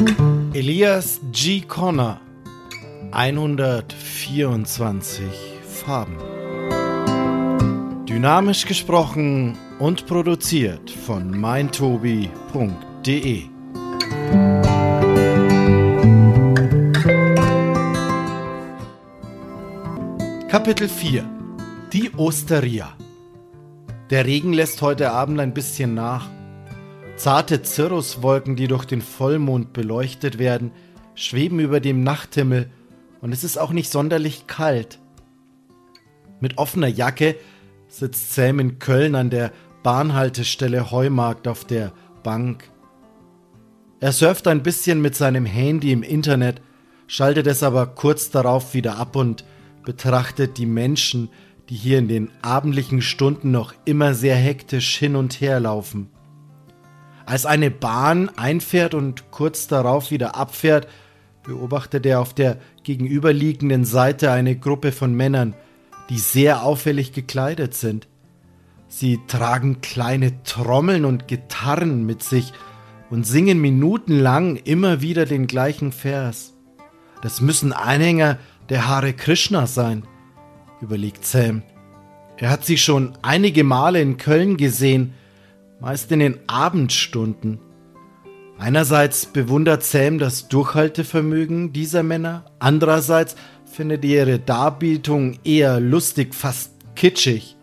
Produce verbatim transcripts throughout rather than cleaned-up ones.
Elias G. Connor, hundertvierundzwanzig Farben. Dynamisch gesprochen und produziert von meintobi punkt de. Kapitel vier. Die Osteria. Der Regen lässt heute Abend ein bisschen nach. Zarte Cirruswolken, die durch den Vollmond beleuchtet werden, schweben über dem Nachthimmel und es ist auch nicht sonderlich kalt. Mit offener Jacke sitzt Sam in Köln an der Bahnhaltestelle Heumarkt auf der Bank. Er surft ein bisschen mit seinem Handy im Internet, schaltet es aber kurz darauf wieder ab und betrachtet die Menschen, die hier in den abendlichen Stunden noch immer sehr hektisch hin und her laufen. Als eine Bahn einfährt und kurz darauf wieder abfährt, beobachtet er auf der gegenüberliegenden Seite eine Gruppe von Männern, die sehr auffällig gekleidet sind. Sie tragen kleine Trommeln und Gitarren mit sich und singen minutenlang immer wieder den gleichen Vers. Das müssen Anhänger der Hare Krishna sein, überlegt Sam. Er hat sie schon einige Male in Köln gesehen, meist in den Abendstunden. Einerseits bewundert Sam das Durchhaltevermögen dieser Männer, andererseits findet er ihre Darbietung eher lustig, fast kitschig.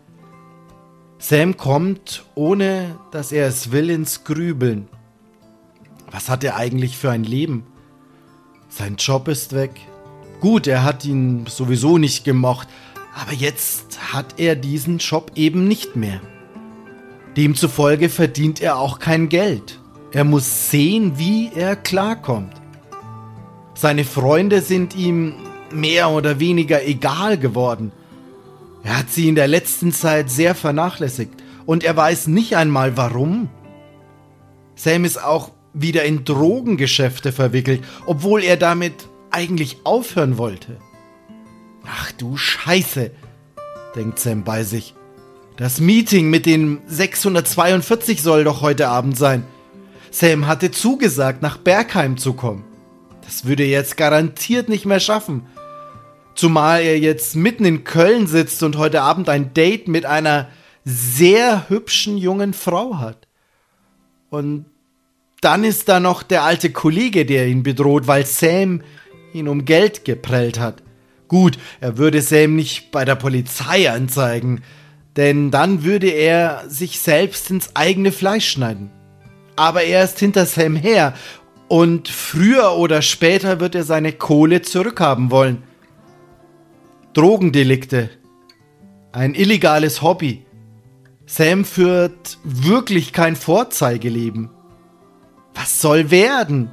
Sam kommt, ohne dass er es will, ins Grübeln. Was hat er eigentlich für ein Leben? Sein Job ist weg. Gut, er hat ihn sowieso nicht gemocht, aber jetzt hat er diesen Job eben nicht mehr. Demzufolge verdient er auch kein Geld. Er muss sehen, wie er klarkommt. Seine Freunde sind ihm mehr oder weniger egal geworden. Er hat sie in der letzten Zeit sehr vernachlässigt und er weiß nicht einmal warum. Sam ist auch wieder in Drogengeschäfte verwickelt, obwohl er damit eigentlich aufhören wollte. Ach du Scheiße, denkt Sam bei sich. Das Meeting mit den sechshundertzweiundvierzig soll doch heute Abend sein. Sam hatte zugesagt, nach Bergheim zu kommen. Das würde er jetzt garantiert nicht mehr schaffen. Zumal er jetzt mitten in Köln sitzt und heute Abend ein Date mit einer sehr hübschen jungen Frau hat. Und dann ist da noch der alte Kollege, der ihn bedroht, weil Sam ihn um Geld geprellt hat. Gut, er würde Sam nicht bei der Polizei anzeigen, denn dann würde er sich selbst ins eigene Fleisch schneiden. Aber er ist hinter Sam her und früher oder später wird er seine Kohle zurückhaben wollen. Drogendelikte, ein illegales Hobby. Sam führt wirklich kein Vorzeigeleben. Was soll werden?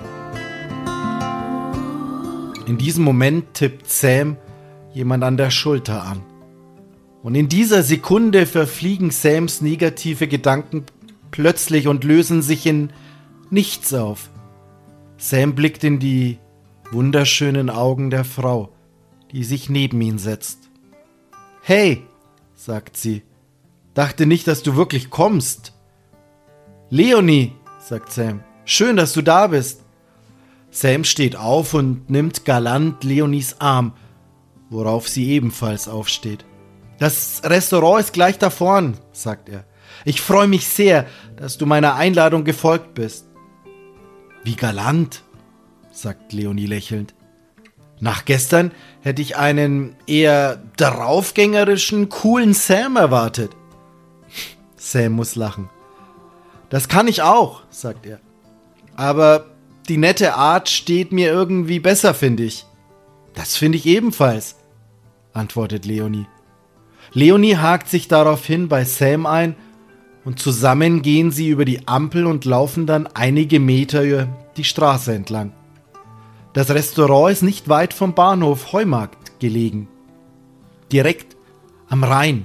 In diesem Moment tippt Sam jemand an der Schulter an. Und in dieser Sekunde verfliegen Sams negative Gedanken plötzlich und lösen sich in nichts auf. Sam blickt in die wunderschönen Augen der Frau, die sich neben ihn setzt. »Hey«, sagt sie, »dachte nicht, dass du wirklich kommst.« »Leonie«, sagt Sam, »schön, dass du da bist.« Sam steht auf und nimmt galant Leonies Arm, worauf sie ebenfalls aufsteht. »Das Restaurant ist gleich da vorn«, sagt er. »Ich freue mich sehr, dass du meiner Einladung gefolgt bist.« »Wie galant«, sagt Leonie lächelnd. »Nach gestern hätte ich einen eher draufgängerischen, coolen Sam erwartet.« Sam muss lachen. »Das kann ich auch«, sagt er. »Aber die nette Art steht mir irgendwie besser, finde ich.« »Das finde ich ebenfalls«, antwortet Leonie. Leonie hakt sich daraufhin bei Sam ein und zusammen gehen sie über die Ampel und laufen dann einige Meter die Straße entlang. Das Restaurant ist nicht weit vom Bahnhof Heumarkt gelegen. Direkt am Rhein.